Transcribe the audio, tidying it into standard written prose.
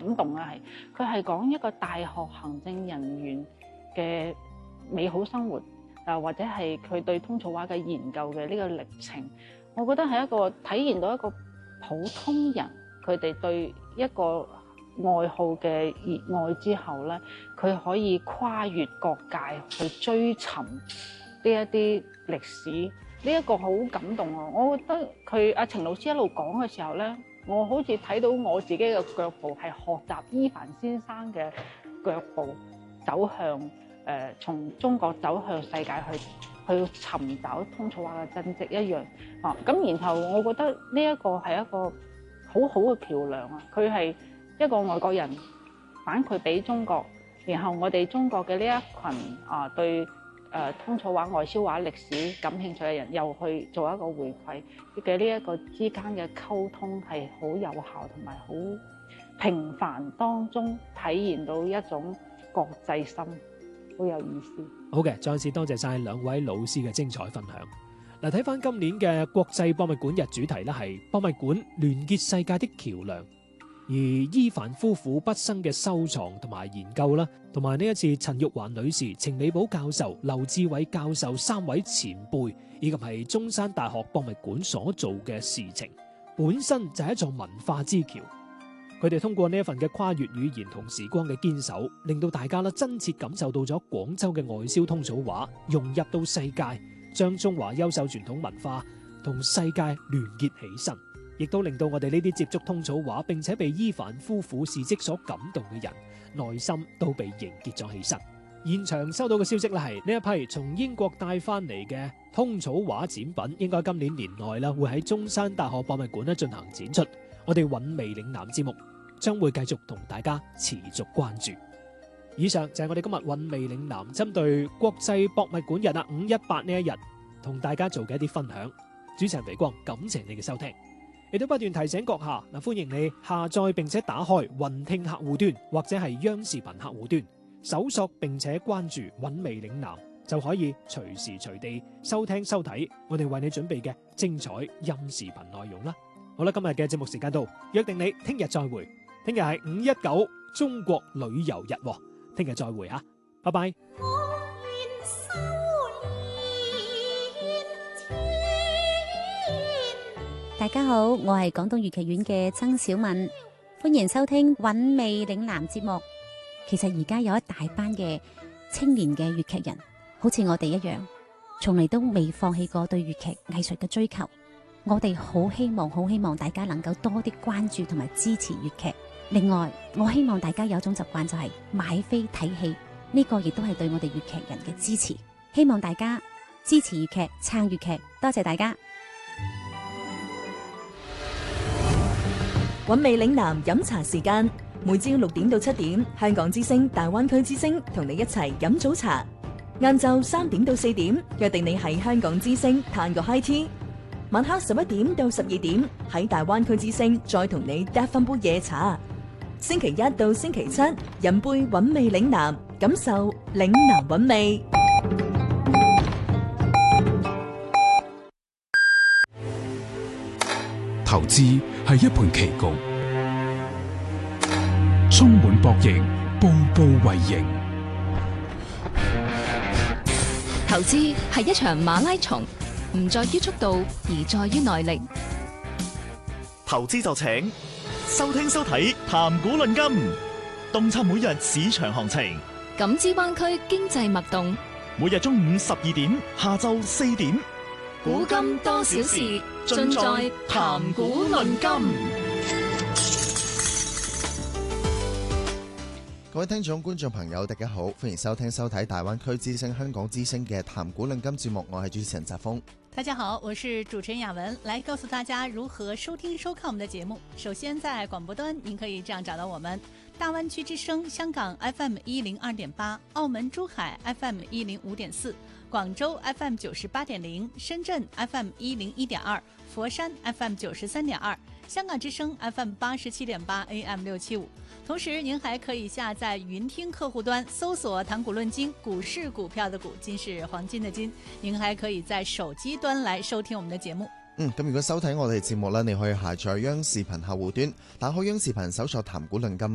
感動啊！佢係講一個大學行政人員嘅美好生活，或者係佢對通草話嘅研究嘅呢個歷程。我覺得係一個體現到一個普通人佢哋對一個愛好嘅熱愛之後咧，佢可以跨越各界去追尋呢一啲歷史，呢一個好感動啊！我覺得佢阿程老師一路講嘅時候咧，我好似睇到我自己嘅腳步係學習伊凡先生嘅腳步，走向從中國走向世界去尋找通草話嘅真跡一樣啊！咁然後我覺得呢一個係一個好好嘅橋梁啊！佢係一個外國人反饋俾中國，然後我哋中國嘅呢一群對通草話、外銷話歷史感興趣嘅人，又去做一個回饋嘅呢一個之間嘅溝通係好有效，同埋好平凡當中體現到一種國際心，好有意思。 好嘅，再次多謝晒兩位老師嘅精彩分享。嗱，睇翻今年嘅國際博物館日主題咧，係博物館聯結世界的橋梁。而伊凡夫婦畢生嘅收藏同埋研究啦，同埋呢一次陳玉環女士、程美寶教授、劉志偉教授三位前輩，以及係中山大學博物館所做嘅事情，本身就係一座文化之橋。佢哋通過呢一份嘅跨越語言同時光嘅堅守，令到大家啦真切感受到咗廣州嘅外銷通草話融入到世界，將中華優秀傳統文化同世界聯結起身。亦都令到我哋呢啲接觸通草話並且被伊凡夫婦事蹟所感動嘅人，內心都被凝結咗起身。現場收到嘅消息咧，係呢一批從英國帶翻嚟嘅通草話展品，應該今年年內啦會喺中山大學博物館咧進行展出。我哋韻味嶺南節目將會繼續同大家持續關注。以上就係我哋今日韻味嶺南針對國際博物館日518呢一日同大家做嘅一啲分享。主持人肥光，感謝你嘅收聽。亦都不斷提醒閣下歡迎你下載並且打開雲聽客戶端或者係央視頻客戶端，搜索並且關注韻味嶺南，就可以隨時隨地收聽收睇我哋為你準備嘅精彩音視頻內容啦。好啦，今日嘅節目時間到，約定你聽日再會。聽日係519中國旅遊日，聽日再會吓，拜拜。 大家好，我係廣東粵劇院嘅曾小敏，歡迎收聽韻味嶺南節目。其實而家有一大班嘅青年嘅粵劇人，好似我哋一樣，從嚟都未放棄過對粵劇藝術嘅追求。我哋好希望大家能夠多啲關注同埋支持粵劇。另外，我希望大家有一種習慣，就係買飛睇戲，呢個亦都係對我哋粵劇人嘅支持。希望大家支持粵劇，撐粵劇，多謝大家。 韻味嶺南飲茶時間，每朝6點到7點，香港之聲、大灣區之聲同你一齊飲早茶。晏晝3點到4點，約定你喺香港之聲嘆個 high tea。晚黑11點到12點，喺大灣區之聲再同你嗒翻杯夜茶。星期一到星期七，飲杯韻味嶺南，感受嶺南韻味。 投資係一盤棋局，充滿博弈，步步為營。 投資係一場馬拉松，唔在於速度，而在於耐力。 投資就請收聽收睇談股論金，洞察每日市場行情， 感知灣區經濟脈動。 每日中午12點，下晝4點， 古今多少事，盡在談股論金。 各位聽眾觀眾朋友大家好，歡迎收聽收睇大灣區之聲香港之聲嘅談股論金節目，我係主持人澤峰。 大家好，我是主持人雅文，來告訴大家如何收聽收看我們的節目。首先在廣播端您可以這樣找到我們：大灣區之聲香港 FM102.8， 澳門珠海 FM105.4， 廣州 FM98.0， 深圳 FM101.2， 佛山 FM93.2， 香港之聲 FM87.8 AM675。同時您還可以下載雲聽客戶端，搜索談股論金，股是股票的股，金是黃金的金。您還可以在手機端來收聽我們的節目。 咁如果收睇我哋節目呢，你可以下載央視頻客戶端，打開央視頻搜索談股論金。